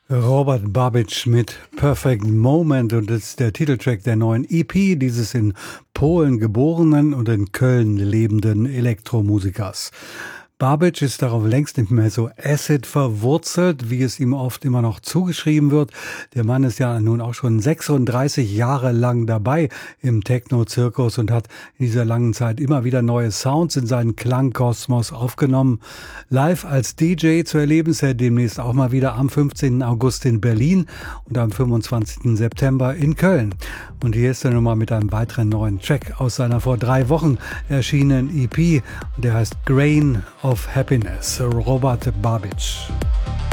Robert Babic mit Perfect Moment, und das ist der Titeltrack der neuen EP dieses in Polen geborenen und in Köln lebenden Elektromusikers. Babic ist darauf längst nicht mehr so Acid verwurzelt, wie es ihm oft immer noch zugeschrieben wird. Der Mann ist ja nun auch schon 36 Jahre lang dabei im Techno-Zirkus und hat in dieser langen Zeit immer wieder neue Sounds in seinen Klangkosmos aufgenommen. Live als DJ zu erleben ist er demnächst auch mal wieder am 15. August in Berlin und am 25. September in Köln. Und hier ist er nun mal mit einem weiteren neuen Track aus seiner vor 3 Wochen erschienenen EP. Und der heißt Grain of Happiness. Robert Babic.